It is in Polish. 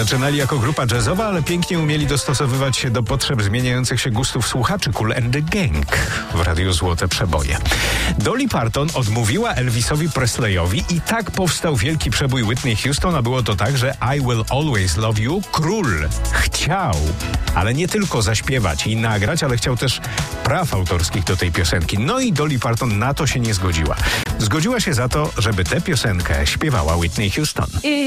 Zaczynali jako grupa jazzowa, ale pięknie umieli dostosowywać się do potrzeb zmieniających się gustów słuchaczy. Kool and the Gang w Radiu Złote Przeboje. Dolly Parton odmówiła Elvisowi Presleyowi i tak powstał wielki przebój Whitney Houston, a było to tak, że I Will Always Love You król chciał, ale nie tylko zaśpiewać i nagrać, ale chciał też praw autorskich do tej piosenki. No i Dolly Parton na to się nie zgodziła. Zgodziła się za to, żeby tę piosenkę śpiewała Whitney Houston.